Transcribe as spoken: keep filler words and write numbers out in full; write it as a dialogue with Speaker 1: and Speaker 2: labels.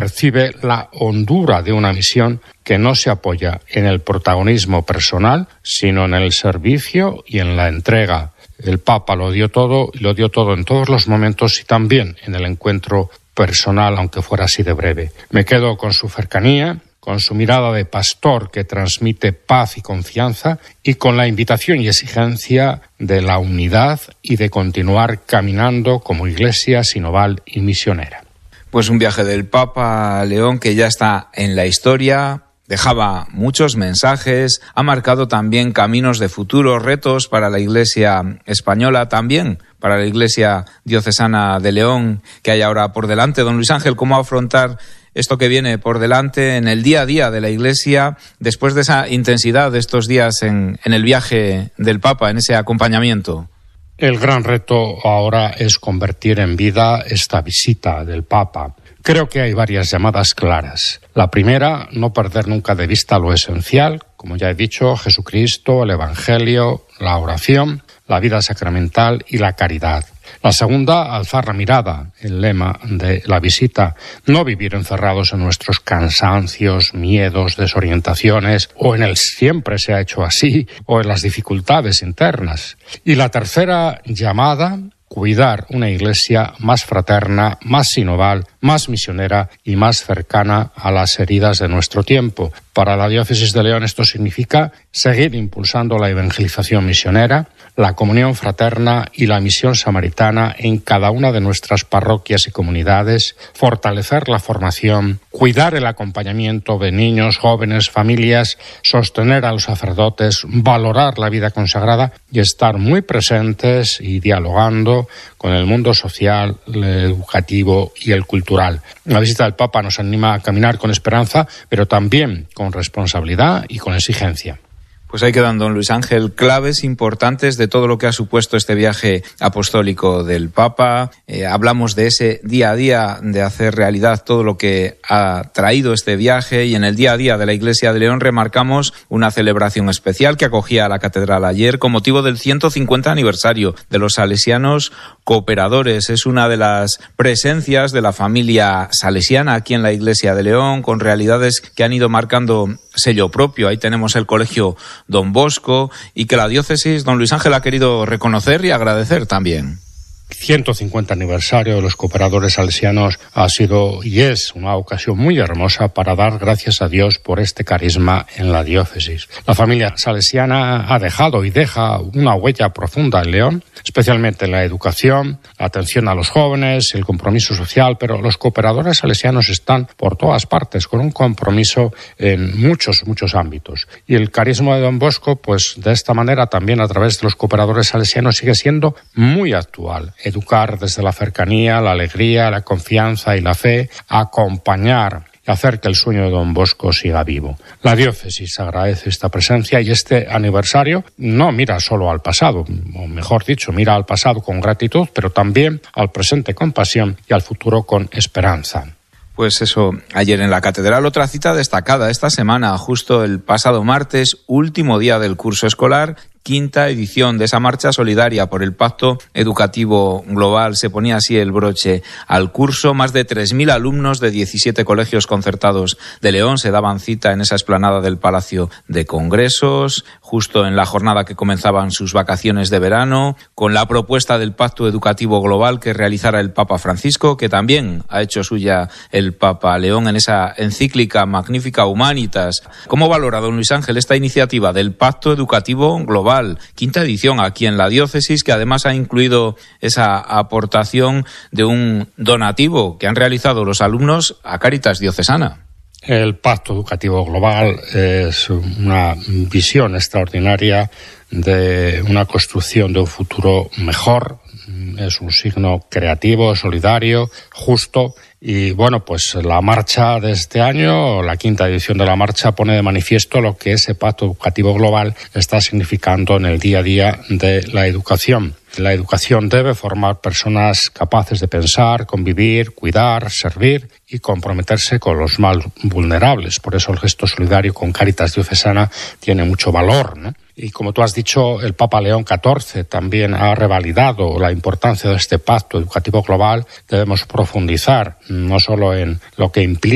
Speaker 1: percibe la hondura de una misión que no se apoya en el protagonismo personal, sino en el servicio y en la entrega. El Papa lo dio todo, y lo dio todo en todos los momentos y también en el encuentro personal, aunque fuera así de breve. Me quedo con su cercanía, con su mirada de pastor que transmite paz y confianza, y con la invitación y exigencia de la unidad y de continuar caminando como Iglesia sinoval y misionera.
Speaker 2: Pues un viaje del Papa León que ya está en la historia. Dejaba muchos mensajes, ha marcado también caminos de futuro, retos para la Iglesia española, también para la Iglesia diocesana de León que hay ahora por delante. Don Luis Ángel, ¿cómo afrontar esto que viene por delante en el día a día de la Iglesia después de esa intensidad de estos días en, en el viaje del Papa, en ese acompañamiento?
Speaker 1: El gran reto ahora es convertir en vida esta visita del Papa. Creo que hay varias llamadas claras. La primera, no perder nunca de vista lo esencial, como ya he dicho, Jesucristo, el Evangelio, la oración, la vida sacramental y la caridad. La segunda, alzar la mirada, el lema de la visita, no vivir encerrados en nuestros cansancios, miedos, desorientaciones, o en el siempre se ha hecho así, o en las dificultades internas. Y la tercera llamada, cuidar una Iglesia más fraterna, más sinoval, más misionera y más cercana a las heridas de nuestro tiempo. Para la Diócesis de León esto significa seguir impulsando la evangelización misionera, la comunión fraterna y la misión samaritana en cada una de nuestras parroquias y comunidades, fortalecer la formación, cuidar el acompañamiento de niños, jóvenes, familias, sostener a los sacerdotes, valorar la vida consagrada y estar muy presentes y dialogando con el mundo social, el educativo y el cultural. La visita del Papa nos anima a caminar con esperanza, pero también con responsabilidad y con exigencia.
Speaker 2: Pues ahí quedan, don Luis Ángel, claves importantes de todo lo que ha supuesto este viaje apostólico del Papa. Eh, hablamos de ese día a día, de hacer realidad todo lo que ha traído este viaje, y en el día a día de la Iglesia de León remarcamos una celebración especial que acogía a la Catedral ayer con motivo del ciento cincuenta aniversario de los salesianos cooperadores. Es una de las presencias de la familia salesiana aquí en la Iglesia de León, con realidades que han ido marcando sello propio. Ahí tenemos el Colegio Don Bosco, y que la diócesis, don Luis Ángel, ha querido reconocer y agradecer también.
Speaker 1: ciento cincuenta aniversario de los cooperadores salesianos ha sido y es una ocasión muy hermosa para dar gracias a Dios por este carisma en la diócesis. La familia salesiana ha dejado y deja una huella profunda en León, especialmente en la educación, la atención a los jóvenes, el compromiso social, pero los cooperadores salesianos están por todas partes con un compromiso en muchos, muchos ámbitos. Y el carisma de Don Bosco, pues de esta manera también a través de los cooperadores salesianos sigue siendo muy actual. Educar desde la cercanía, la alegría, la confianza y la fe, acompañar y hacer que el sueño de Don Bosco siga vivo. La diócesis agradece esta presencia, y este aniversario no mira solo al pasado, o mejor dicho, mira al pasado con gratitud, pero también al presente con pasión y al futuro con esperanza.
Speaker 2: Pues eso, ayer en la Catedral, otra cita destacada esta semana, justo el pasado martes, último día del curso escolar, quinta edición de esa marcha solidaria por el Pacto Educativo Global. Se ponía así el broche al curso. Más de tres mil alumnos de diecisiete colegios concertados de León se daban cita en esa explanada del Palacio de Congresos, justo en la jornada que comenzaban sus vacaciones de verano, con la propuesta del Pacto Educativo Global que realizara el Papa Francisco, que también ha hecho suya el Papa León en esa encíclica magnífica Humanitas. ¿Cómo valora don Luis Ángel esta iniciativa del Pacto Educativo Global? Quinta edición aquí en la diócesis, que además ha incluido esa aportación de un donativo que han realizado los alumnos a Cáritas Diocesana.
Speaker 1: El Pacto Educativo Global es una visión extraordinaria de una construcción de un futuro mejor. Es un signo creativo, solidario, justo. Y bueno, pues la marcha de este año, la quinta edición de la marcha, pone de manifiesto lo que ese Pacto Educativo Global está significando en el día a día de la educación. La educación debe formar personas capaces de pensar, convivir, cuidar, servir y comprometerse con los más vulnerables. Por eso el gesto solidario con Cáritas Diocesana tiene mucho valor, ¿no? Y como tú has dicho, el Papa León catorce también ha revalidado la importancia de este Pacto Educativo Global. Debemos profundizar no solo en lo que implica